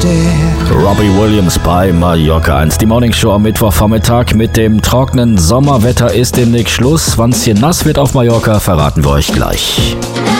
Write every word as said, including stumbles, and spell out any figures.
Robbie Williams bei Mallorca eins. Die Morning Show am Mittwochvormittag mit dem trockenen Sommerwetter ist demnächst Schluss. Wann's hier nass wird auf Mallorca, verraten wir euch gleich.